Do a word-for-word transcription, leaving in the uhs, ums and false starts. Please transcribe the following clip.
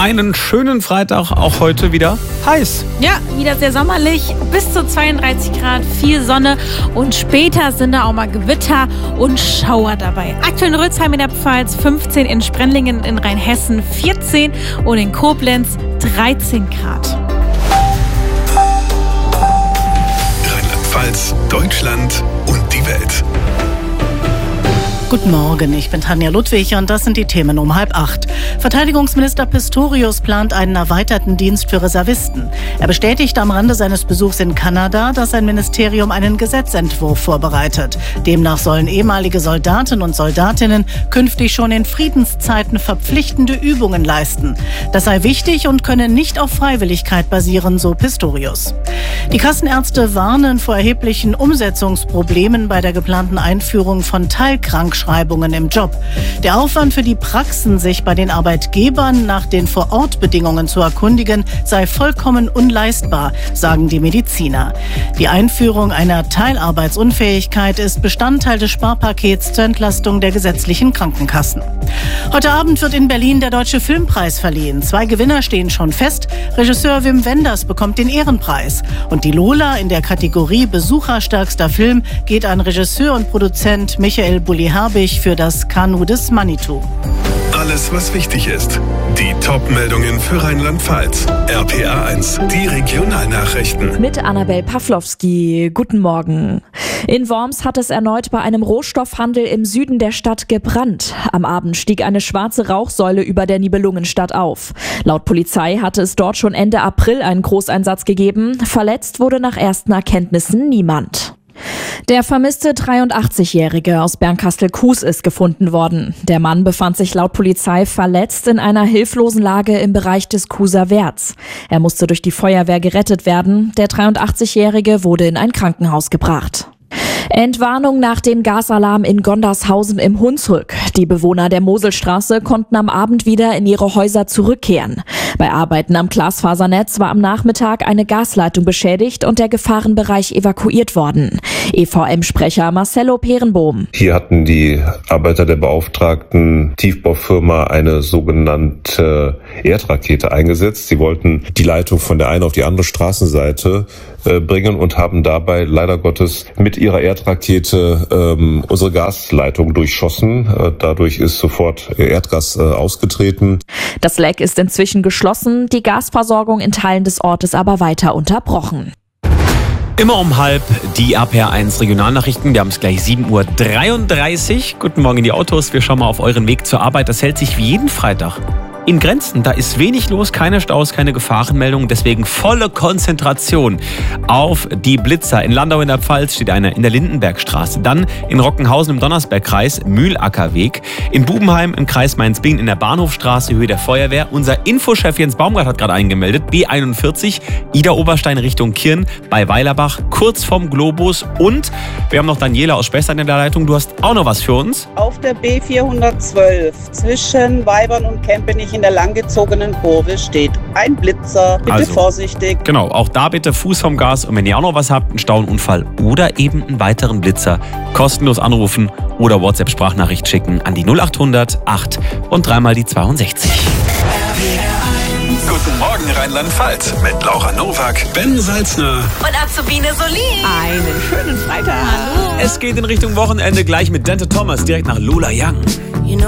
Einen schönen Freitag, auch heute wieder heiß. Ja, wieder sehr sommerlich, bis zu zweiunddreißig Grad, viel Sonne und später sind da auch mal Gewitter und Schauer dabei. Aktuell in Rützheim in der Pfalz fünfzehn, in Sprendlingen in Rheinhessen vierzehn und in Koblenz dreizehn Grad. Rheinland-Pfalz, Deutschland und die Welt. Guten Morgen, ich bin Tanja Ludwig und das sind die Themen um halb acht. Verteidigungsminister Pistorius plant einen erweiterten Dienst für Reservisten. Er bestätigt am Rande seines Besuchs in Kanada, dass sein Ministerium einen Gesetzentwurf vorbereitet. Demnach sollen ehemalige Soldaten und Soldatinnen künftig schon in Friedenszeiten verpflichtende Übungen leisten. Das sei wichtig und könne nicht auf Freiwilligkeit basieren, so Pistorius. Die Kassenärzte warnen vor erheblichen Umsetzungsproblemen bei der geplanten Einführung von Teilkrankschreibungen im Job. Der Aufwand für die Praxen, sich bei den Arbeitgebern nach den Vorortbedingungen zu erkundigen, sei vollkommen unleistbar, sagen die Mediziner. Die Einführung einer Teilarbeitsunfähigkeit ist Bestandteil des Sparpakets zur Entlastung der gesetzlichen Krankenkassen. Heute Abend wird in Berlin der Deutsche Filmpreis verliehen. Zwei Gewinner stehen schon fest. Regisseur Wim Wenders bekommt den Ehrenpreis. Und die Lola in der Kategorie Besucherstärkster Film geht an Regisseur und Produzent Michael Bulli-Herbig für das Kanu des Manitou. Alles, was wichtig ist. Die Top-Meldungen für Rheinland-Pfalz. R P A eins, die Regionalnachrichten. Mit Annabel Pawlowski. Guten Morgen. In Worms hat es erneut bei einem Rohstoffhandel im Süden der Stadt gebrannt. Am Abend stieg eine schwarze Rauchsäule über der Nibelungenstadt auf. Laut Polizei hatte es dort schon Ende April einen Großeinsatz gegeben. Verletzt wurde nach ersten Erkenntnissen niemand. Der vermisste dreiundachtzigjährige aus Bernkastel-Kues ist gefunden worden. Der Mann befand sich laut Polizei verletzt in einer hilflosen Lage im Bereich des Kueser Werts. Er musste durch die Feuerwehr gerettet werden. Der dreiundachtzigjährige wurde in ein Krankenhaus gebracht. Entwarnung nach dem Gasalarm in Gondarshausen im Hunsrück. Die Bewohner der Moselstraße konnten am Abend wieder in ihre Häuser zurückkehren. Bei Arbeiten am Glasfasernetz war am Nachmittag eine Gasleitung beschädigt und der Gefahrenbereich evakuiert worden. E V M-Sprecher Marcello Perenbohm. Hier hatten die Arbeiter der beauftragten Tiefbaufirma eine sogenannte Erdrakete eingesetzt. Sie wollten die Leitung von der einen auf die andere Straßenseite äh, bringen und haben dabei leider Gottes mit ihrer Erdrakete ähm, unsere Gasleitung durchschossen. Äh, dadurch ist sofort Erdgas äh, ausgetreten. Das Leck ist inzwischen geschlossen, die Gasversorgung in Teilen des Ortes aber weiter unterbrochen. Immer um halb die R P A eins Regionalnachrichten. Wir haben es gleich sieben Uhr dreiunddreißig. Guten Morgen in die Autos. Wir schauen mal auf euren Weg zur Arbeit. Das hält sich wie jeden Freitag in Grenzen. Da ist wenig los, keine Staus, keine Gefahrenmeldungen. Deswegen volle Konzentration auf die Blitzer. In Landau in der Pfalz steht einer in der Lindenbergstraße. Dann in Rockenhausen im Donnersbergkreis, Mühlackerweg. In Bubenheim im Kreis Mainz-Bingen in der Bahnhofstraße, Höhe der Feuerwehr. Unser Infochef Jens Baumgart hat gerade eingemeldet. B einundvierzig, Ida-Oberstein Richtung Kirn bei Weilerbach, kurz vom Globus. Und wir haben noch Daniela aus Spessart in der Leitung. Du hast auch noch was für uns. Auf der B vierhundertzwölf zwischen Weibern und Kempenich in der langgezogenen Kurve steht ein Blitzer. Bitte also vorsichtig. Genau, auch da bitte Fuß vom Gas. Und wenn ihr auch noch was habt, einen Stauunfall oder eben einen weiteren Blitzer, kostenlos anrufen oder WhatsApp-Sprachnachricht schicken an die null achthundert acht und dreimal die zweiundsechzig. Guten Morgen Rheinland-Pfalz mit Laura Nowak, Ben Salzner Und Azubine Solin. Einen schönen Freitag. Hallo. Es geht in Richtung Wochenende gleich mit Dante Thomas direkt nach Lola Young.